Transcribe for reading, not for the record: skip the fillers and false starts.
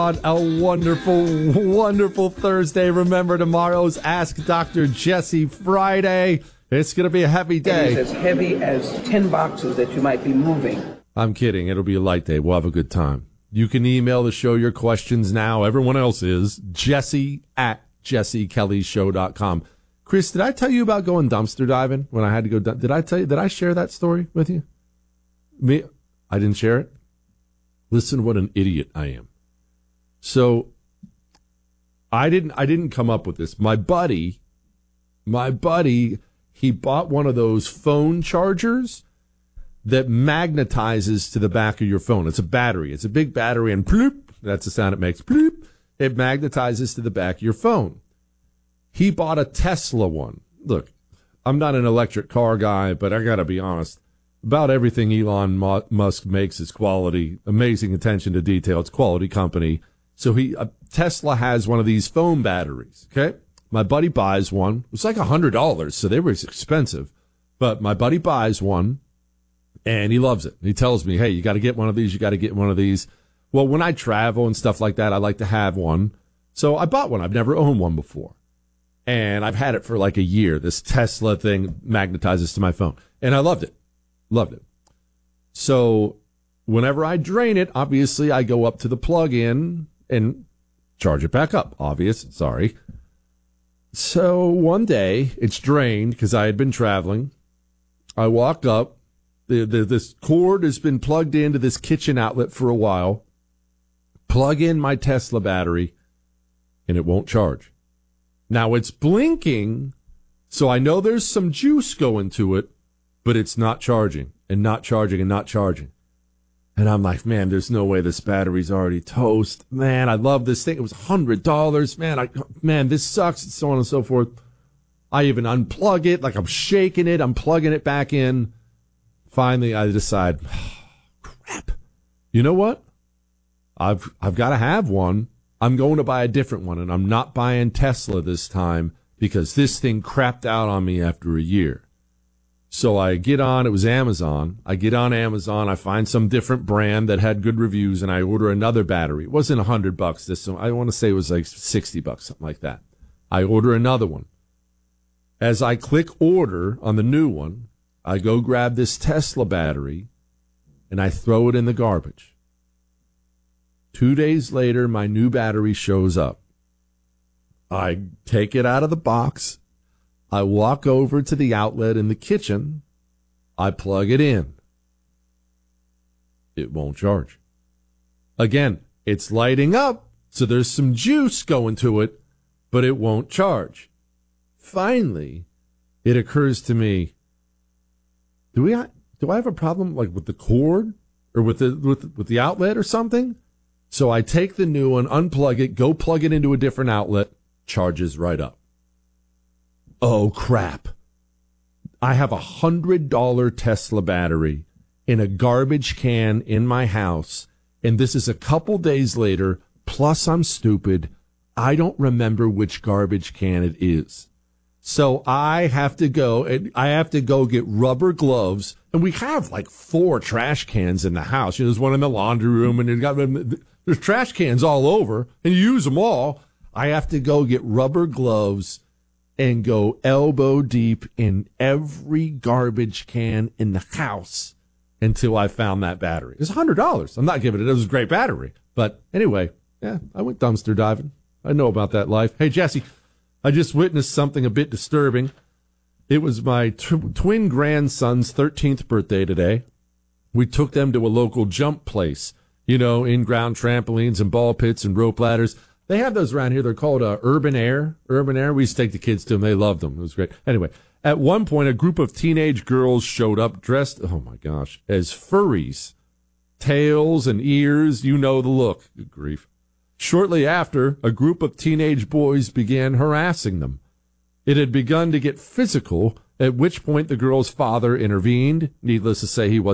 On a wonderful, wonderful Thursday. Remember, tomorrow's Ask Dr. Jesse Friday. It's going to be a heavy day. It is as heavy as 10 boxes that you might be moving. I'm kidding. It'll be a light day. We'll have a good time. You can email the show your questions now. Everyone else is jesse@jessekellyshow.com. Chris, did I tell you about going dumpster diving when I had to go? Did I share that story with you? Me? I didn't share it? Listen, what an idiot I am. So I didn't come up with this. My buddy, he bought one of those phone chargers that magnetizes to the back of your phone. It's a battery. It's a big battery, and bloop, that's the sound it makes. Bloop, it magnetizes to the back of your phone. He bought a Tesla one. Look, I'm not an electric car guy, but I got to be honest. About everything Elon Musk makes is quality, amazing attention to detail. It's a quality company. So Tesla has one of these phone batteries, okay? My buddy buys one. It's like $100, so they were expensive. But my buddy buys one, and he loves it. He tells me, hey, you got to get one of these. You got to get one of these. Well, when I travel and stuff like that, I like to have one. So I bought one. I've never owned one before. And I've had it for like a year. This Tesla thing magnetizes to my phone. And I loved it. Loved it. So whenever I drain it, obviously I go up to the plug-in and charge it back up. Sorry. So one day it's drained because I had been traveling. I walk up. This cord has been plugged into this kitchen outlet for a while. Plug in my Tesla battery, and it won't charge. Now it's blinking, so I know there's some juice going to it, but it's not charging and not charging and not charging. And I'm like, man, there's no way this battery's already toast. Man, I love this thing. It was $100. Man, this sucks, and so on and so forth. I even unplug it, like I'm shaking it. I'm plugging it back in. Finally, I decide, crap. You know what? I've got to have one. I'm going to buy a different one, and I'm not buying Tesla this time because this thing crapped out on me after a year. So I get on, it was Amazon. I get on Amazon, I find some different brand that had good reviews, and I order another battery. It wasn't $100 this time. I want to say it was like $60, something like that. I order another one. As I click order on the new one, I go grab this Tesla battery, and I throw it in the garbage. 2 days later, my new battery shows up. I take it out of the box. I walk over to the outlet in the kitchen. I plug it in. It won't charge. Again, it's lighting up, so there's some juice going to it, but it won't charge. Finally, it occurs to me, do I have a problem like with the cord or with the outlet or something? So I take the new one, unplug it, go plug it into a different outlet, charges right up. Oh, crap. I have $100 Tesla battery in a garbage can in my house, and this is a couple days later, plus I'm stupid. I don't remember which garbage can it is. So I have to go get rubber gloves, and we have like 4 trash cans in the house. You know, there's one in the laundry room, and there's trash cans all over, and you use them all. I have to go get rubber gloves and go elbow deep in every garbage can in the house until I found that battery. It's $100. I'm not giving it. It was a great battery. But anyway, yeah, I went dumpster diving. I know about that life. Hey, Jesse, I just witnessed something a bit disturbing. It was my twin grandson's 13th birthday today. We took them to a local jump place, you know, in-ground trampolines and ball pits and rope ladders. They have those around here. They're called Urban Air. Urban Air. We used to take the kids to them. They loved them. It was great. Anyway, at one point, a group of teenage girls showed up dressed, oh my gosh, as furries. Tails and ears. You know the look. Good grief. Shortly after, a group of teenage boys began harassing them. It had begun to get physical, at which point the girl's father intervened. Needless to say, he wasn't